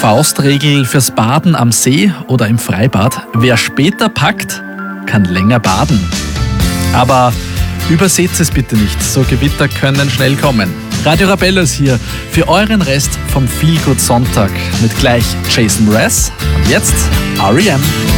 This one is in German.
Faustregel fürs Baden am See oder im Freibad: Wer später packt, kann länger baden. Aber überseht es bitte nicht, so Gewitter können schnell kommen. Radio Rabellos hier für euren Rest vom Feelgood Sonntag mit gleich Jason Mraz und jetzt R.E.M.